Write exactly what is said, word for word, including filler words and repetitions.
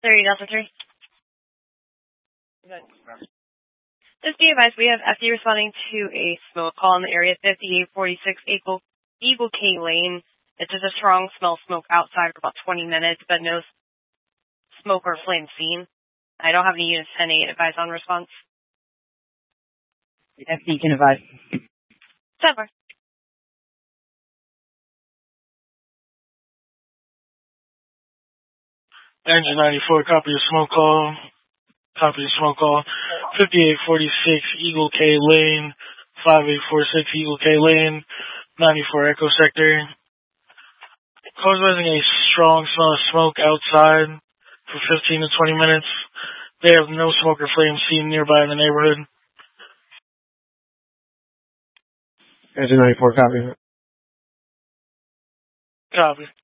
thirty Delta three. Just be advised, we have F D responding to a smoke call in the area fifty-eight forty-six Eagle, Eagle K Lane. It's just a strong smell of smoke outside for about twenty minutes, but no smoke or flame seen. I don't have any units ten eight advised on response. F D can advise. ten four. Engine ninety-four, copy of smoke call. Copy of smoke call. fifty-eight forty-six Eagle K Lane. five eight four six Eagle K Lane. ninety-four Echo Sector. Causing a strong smell of smoke outside for fifteen to twenty minutes. They have no smoke or flame seen nearby in the neighborhood. Engine ninety-four, copy. Copy.